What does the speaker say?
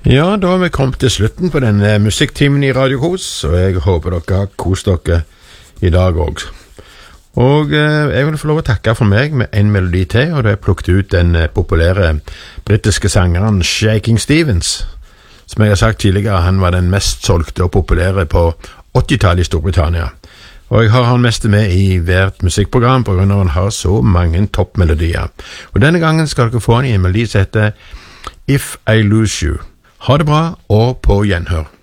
Ja, da har vi kommet til slutten på denne musikktimen i Radio Kos, og jeg håper dere har kost dere i dag også. Og jeg vil få lov å takke for meg med en melodi til, og da har jeg plukket ut den populære britiske sangeren Shaking Stevens. Som jeg har sagt tidligere, han var den mest solgte og populære på 80-tallet i Storbritannia. Og jeg har han mest med i hvert musikkprogram på grunn av han har så mange toppmelodier. Og denne gangen skal dere få en melodi som heter If I Lose You. Ha det bra, og på gjenhør.